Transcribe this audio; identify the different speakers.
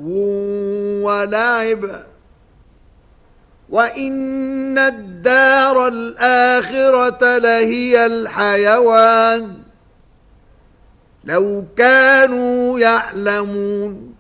Speaker 1: لهو ولعب وإن الدار الآخرة لهي الحيوان لو كانوا يعلمون